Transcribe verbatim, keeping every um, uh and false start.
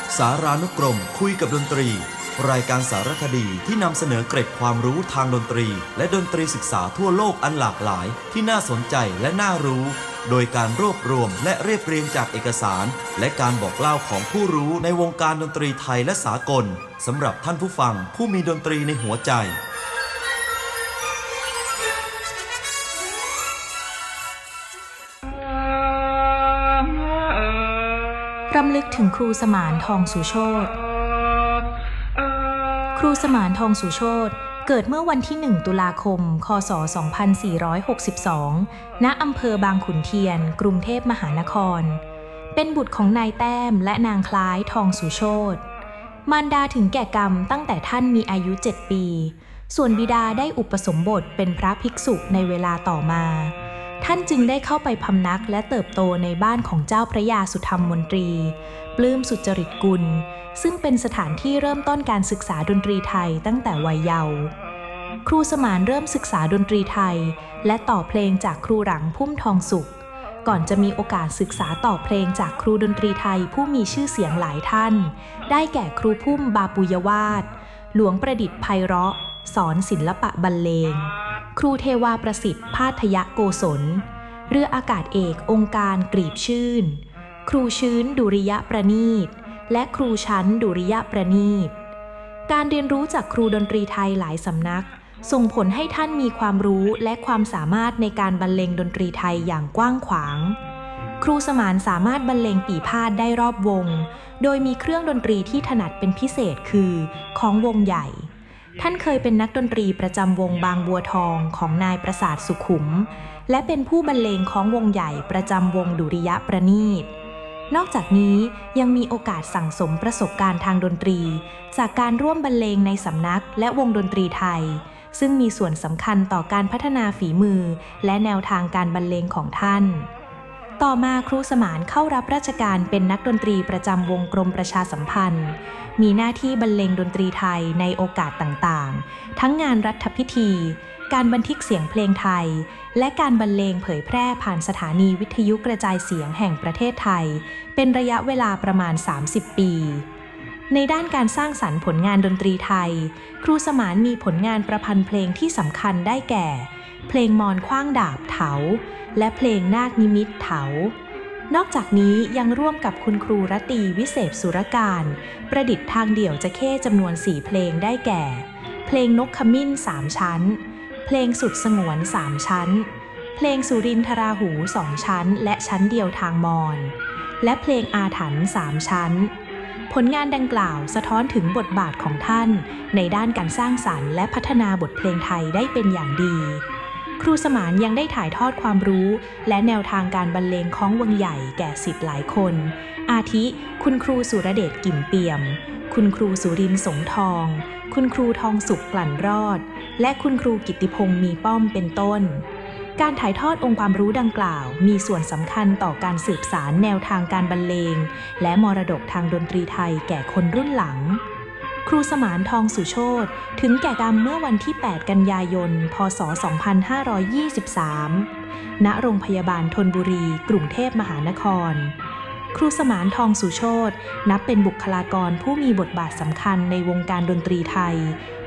สารานุกรมคุยกับดนตรีรายการสารคดีที่นำเสนอเกร็ดความรู้ทางดนตรีและดนตรีศึกษาทั่วโลกอันหลากหลายที่น่าสนใจและน่ารู้โดยการรวบรวมและเรียบเรียงจากเอกสารและการบอกเล่าของผู้รู้ในวงการดนตรีไทยและสากลสำหรับท่านผู้ฟังผู้มีดนตรีในหัวใจรำลึกถึงครูสมานทองสุโชติครูสมานทองสุโชติเกิดเมื่อวันที่หนึ่งตุลาคมคศสองพันสี่ร้อยหกสิบสองณอำเภอบางขุนเทียนกรุงเทพมหานครเป็นบุตรของนายแต้มและนางคล้ายทองสุโชติมารดาถึงแก่กรรมตั้งแต่ท่านมีอายุเจ็ดปีส่วนบิดาได้อุปสมบทเป็นพระภิกษุในเวลาต่อมาท่านจึงได้เข้าไปพำนักและเติบโตในบ้านของเจ้าพระยาสุธรรมมนตรีปลื้มสุจริตกุลซึ่งเป็นสถานที่เริ่มต้นการศึกษาดนตรีไทยตั้งแต่วัยเยาว์ครูสมานเริ่มศึกษาดนตรีไทยและต่อเพลงจากครูหลังพุ่มทองสุขก่อนจะมีโอกาสศึกษาต่อเพลงจากครูดนตรีไทยผู้มีชื่อเสียงหลายท่านได้แก่ครูพุ่มบาปุยวาทหลวงประดิษฐ์ไพเราะสอนศิลปะบรรเลงครูเทวาประสิทธิ์พาทยโกศลเรืออากาศเอกองค์การกรีบชื่นครูชื้นดุริยประณีตและครูชั้นดุริยประณีตการเรียนรู้จากครูดนตรีไทยหลายสำนักส่งผลให้ท่านมีความรู้และความสามารถในการบรรเลงดนตรีไทยอย่างกว้างขวางครูสมานสามารถบรรเลงปี่พาทย์ได้รอบวงโดยมีเครื่องดนตรีที่ถนัดเป็นพิเศษคือค้องวงใหญ่ท่านเคยเป็นนักดนตรีประจำวงบางบัวทองของนายประสาทสุขุมและเป็นผู้บรรเลงค้องวงใหญ่ประจำวงดุริยประณีตนอกจากนี้ยังมีโอกาสสั่งสมประสบการณ์ทางดนตรีจากการร่วมบรรเลงในสำนักและวงดนตรีไทยซึ่งมีส่วนสำคัญต่อการพัฒนาฝีมือและแนวทางการบรรเลงของท่านต่อมาครูสมานเข้ารับราชการเป็นนักดนตรีประจำวงกรมประชาสัมพันธ์มีหน้าที่บรรเลงดนตรีไทยในโอกาสต่างๆทั้งงานรัฐพิธีการบันทึกเสียงเพลงไทยและการบรรเลงเผยแพร่ผ่านสถานีวิทยุกระจายเสียงแห่งประเทศไทยเป็นระยะเวลาประมาณสามสิบปีในด้านการสร้างสรรค์ผลงานดนตรีไทยครูสมานมีผลงานประพันธ์เพลงที่สำคัญได้แก่เพลงมอนขว้างดาบเถาและเพลงนาคนิมิตเถานอกจากนี้ยังร่วมกับคุณครูรตีวิเศษสุรการประดิษฐ์ทางเดี่ยวจะเข้จำนวนสี่เพลงได้แก่เพลงนกขมิ้นสามชั้นเพลงสุดสงวนสามชั้นเพลงสุรินทราหูสองชั้นและชั้นเดียวทางมอญและเพลงอาถรรพ์สามชั้นผลงานดังกล่าวสะท้อนถึงบทบาทของท่านในด้านการสร้างสรรค์และพัฒนาบทเพลงไทยได้เป็นอย่างดีครูสมานยังได้ถ่ายทอดความรู้และแนวทางการบรรเลงค้องวงใหญ่แก่ศิษย์หลายคนอาทิคุณครูสุรเดชกิ่มเปี่ยมคุณครูสุรินทร์สงทองคุณครูทองสุขกลั่นรอดและคุณครูกิตติพงษ์มีป้อมเป็นต้นการถ่ายทอดองค์ความรู้ดังกล่าวมีส่วนสำคัญต่อการสืบสานแนวทางการบรรเลงและมรดกทางดนตรีไทยแก่คนรุ่นหลังครูสมานทองสุโชติถึงแก่กรรมเมื่อวันที่แปดกันยายนพศสองพันห้าร้อยยี่สิบสามณโรงพยาบาลธนบุรีกรุงเทพมหานครครูสมานทองสุโชตินับเป็นบุคลากรผู้มีบทบาทสำคัญในวงการดนตรีไทย